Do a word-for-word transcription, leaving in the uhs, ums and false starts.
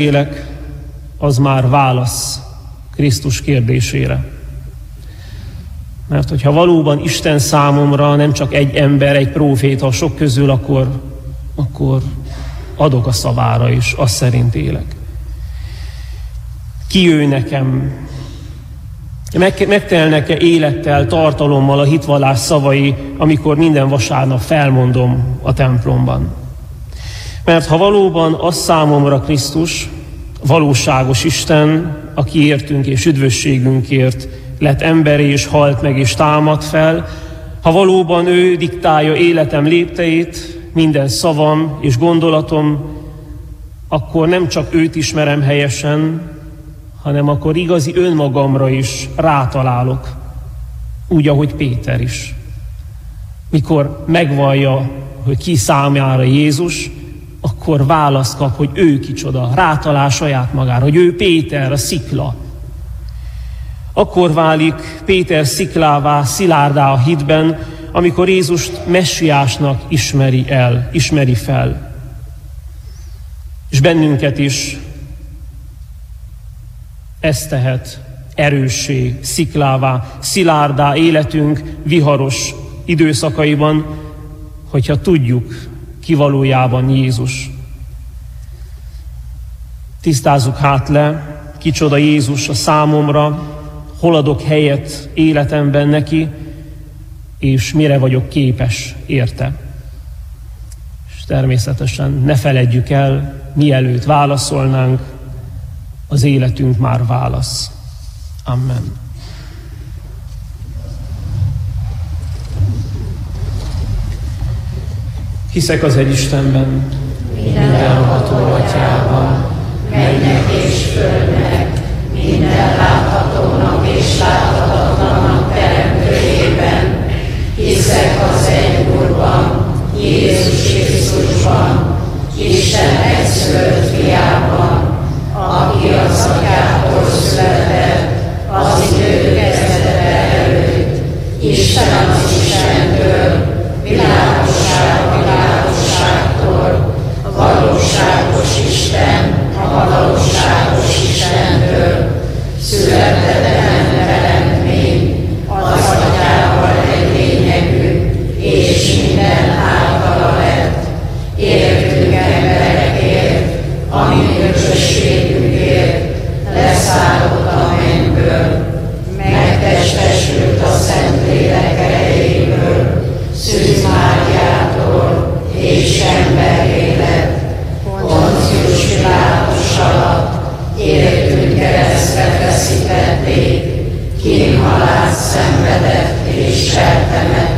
élek, az már válasz Krisztus kérdésére. Mert hogyha valóban Isten számomra nem csak egy ember, egy próféta a sok közül, akkor, akkor adok a szavára is, azt szerint élek. Ki ő nekem? Meg, megtelnek-e élettel, tartalommal a hitvallás szavai, amikor minden vasárnap felmondom a templomban? Mert ha valóban az számomra Krisztus, valóságos Isten, aki értünk és üdvösségünkért lett emberi és halt meg és támad fel, ha valóban ő diktálja életem lépteit, minden szavam és gondolatom, akkor nem csak őt ismerem helyesen, hanem akkor igazi önmagamra is rátalálok, úgy, ahogy Péter is. Mikor megvallja, hogy ki számára Jézus, akkor választ kap, hogy ő kicsoda, rátalál saját magára, hogy ő Péter, a szikla. Akkor válik Péter sziklává, szilárdá a hitben, amikor Jézust messiásnak ismeri el, ismeri fel. És bennünket is ez tehet erőssé, sziklává, szilárdá életünk viharos időszakaiban, hogyha tudjuk, ki valójában Jézus. Tisztázzuk hát le, kicsoda Jézus a számomra, hol adok helyet életemben neki, és mire vagyok képes érte. És természetesen ne feledjük el, mielőtt válaszolnánk, az életünk már válasz. Amen. Hiszek az egy Istenben, mindenható Atyában, mennek és földnek, minden láthatónak és láthatatlannak teremtőjében. Hiszek az egy Úrban, Jézus Krisztusban, Isten egyszülött fiában, aki az Atyától született, az idő kezdete előtt, Isten az Istentől, világosság a világosságtól, a valóságos Isten a valóságos Istentől, születetlen teremtmény, az Atyával egy lényegű, és minden általa lett, értünk emberekért, ami bűnösségünkért, leszállott a mennyből, megtestesült a Szentlélek erejéből, Szűz Máriától, és emberré lett, Poncius Pilátus alatt, értünk keresztre feszítették, kínhalált szenvedett és sertemet